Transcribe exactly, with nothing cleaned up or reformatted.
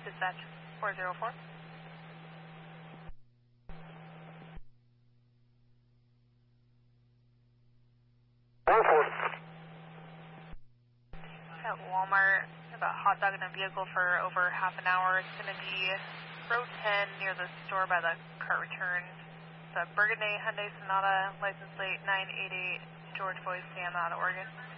Dispatch four zero four. At Walmart, about hot dog in a vehicle for over half an hour. It's going to be row ten near the store by the cart return. It's a Burgundy Hyundai Sonata, license plate nine eight eight, George Boy Sam out of Oregon.